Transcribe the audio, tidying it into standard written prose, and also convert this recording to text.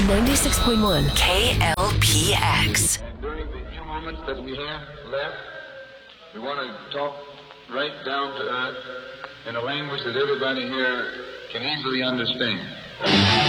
96.1 KLPX. And during the few moments that we have left, we want to talk right down to earth in a language that everybody here can easily understand.